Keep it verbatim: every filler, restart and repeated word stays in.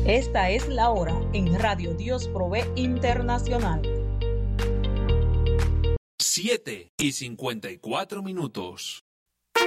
Esta es la hora en Radio Dios Provee Internacional. siete y cincuenta y cuatro minutos.